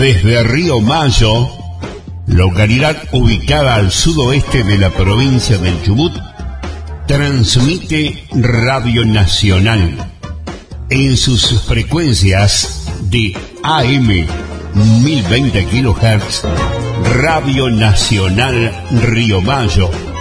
Desde Río Mayo, localidad ubicada al sudoeste de la provincia del Chubut, transmite Radio Nacional en sus frecuencias de AM 1020 kHz. Radio Nacional Río Mayo